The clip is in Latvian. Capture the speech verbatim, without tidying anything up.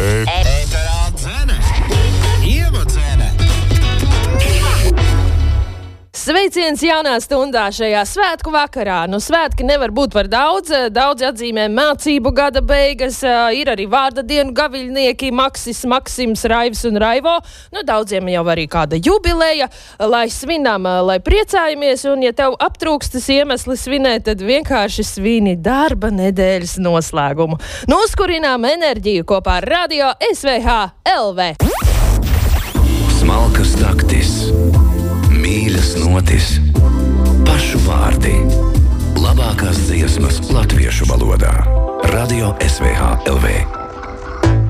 Ēterā dzene, Ieva dzene. Sveiciens jaunā stundā šajā svētku vakarā. Nu, svētki nevar būt par daudz. Daudzi atzīmē mācību gada beigas. Ir arī vārda dienu gaviļnieki Maksis, Maksims, Raivs un Raivo. Nu, daudziem jau arī kāda jubileja. Lai svinām, lai priecājamies. Un, ja tev aptrūkstas iemesli svinēt, tad vienkārši svini darba nedēļas noslēgumu. Nu, uzkurinām enerģiju kopā ar Radio S V H L V. Smalkas naktis. Mīļas notis, pašu vārdi, labākās dziesmas latviešu valodā. Radio S V H L V.